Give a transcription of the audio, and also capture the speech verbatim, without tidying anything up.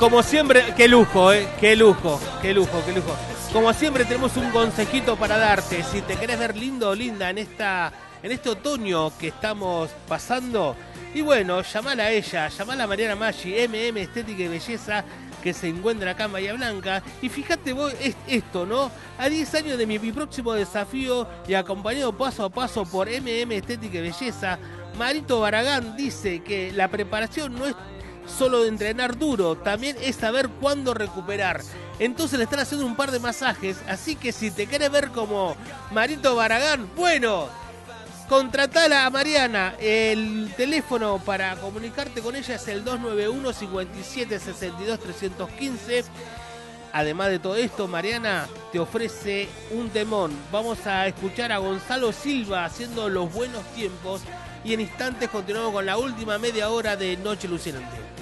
como siempre, qué lujo, ¿eh? Qué lujo, qué lujo, qué lujo. Como siempre tenemos un consejito para darte. Si te querés ver lindo o linda en esta, en este otoño que estamos pasando, y bueno, llamala a ella, llamala a Mariana Maggi, M M Estética y Belleza, que se encuentra acá en Bahía Blanca. Y fíjate vos es esto, ¿no? A diez años de mi, mi próximo desafío y acompañado paso a paso por M M Estética y Belleza, Marito Barragán dice que la preparación no es solo de entrenar duro, también es saber cuándo recuperar. Entonces le están haciendo un par de masajes, así que si te querés ver como Marito Barragán, bueno, contratala a Mariana. El teléfono para comunicarte con ella es el dos nueve uno, cinco siete, seis dos, tres uno cinco. Además de todo esto, Mariana te ofrece un temón. Vamos a escuchar a Gonzalo Silva haciendo Los Buenos Tiempos y en instantes continuamos con la última media hora de Noche Alucinante.